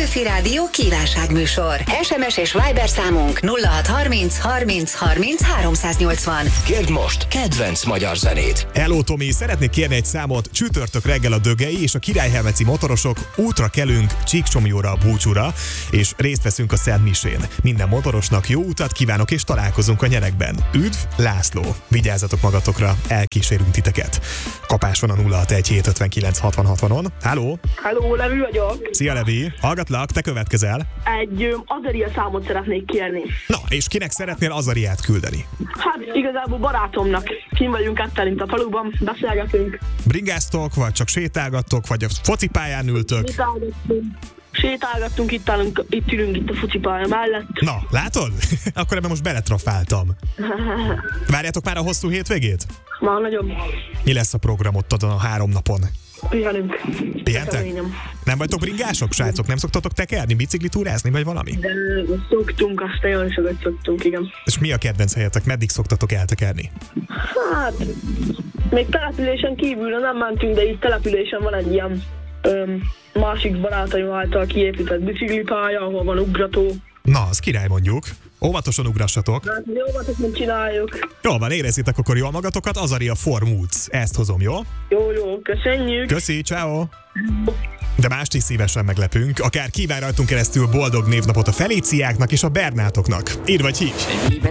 Petőfi Rádió kívánságműsor. SMS és Viber számunk 0630 30 30 380. Kérd most kedvenc magyar zenét. Hello Tomi, szeretnék kérni egy számot. Csütörtök reggel a Dögei és a Királyhelmeci motorosok útra kelünk Csíksomlyóra a búcsúra, és részt veszünk a Szent Misén. Minden motorosnak jó utat kívánok, és találkozunk a nyerekben. Üdv, László! Vigyázzatok magatokra, elkísérünk titeket. Kapás van a 061-759-60-60-on. Halló! Halló, Levi vagyok. Szia Levi! Hallgatlak, te következel. Egy Azaria számot szeretnék kérni. Na, és kinek szeretnél Azariát küldeni? Hát igazából barátomnak. Kim vagyunk kettelint a faluban, beszélgetünk. Bringáztok, vagy csak sétálgattok, vagy a focipályán ültök? Sétálgattunk, itt ülünk itt a focipálya mellett. Na, látod? Akkor ebben most beletrafáltam. Várjátok már a hosszú hétvégét? Már nagyobb. Mi lesz a programot a 3 napon? Pihenünk. Pihentek? Nem vagytok bringások, srácok? Nem szoktatok tekerni, biciklitúrázni, vagy valami? De szoktunk, azt nagyon sokat szoktunk, igen. És mi a kedvenc helyetek? Meddig szoktatok eltekerni? Hát, még településen kívül nem mentünk, de itt településen van egy ilyen másik barátaim által kiépített biciklipálya, ahol van ugrató. Na, az király mondjuk. Óvatosan ugrassatok. Hát, óvatosan csináljuk. Jól van, érezzétek akkor jól magatokat, Azaria Formúc. Ezt hozom, jó? Jó, köszönjük. Köszi, ciao. De mást is szívesen meglepünk, akár kíván rajtunk keresztül boldog névnapot a Felíciáknak és a Bernátoknak. Írd vagy hívj!